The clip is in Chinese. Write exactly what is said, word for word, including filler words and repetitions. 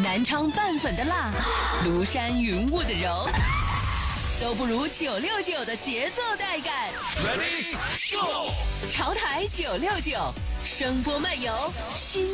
南昌拌粉的辣，庐山云雾的柔，都不如九六九的节奏带感。 Ready Go！ 潮台九六九，声波漫游新。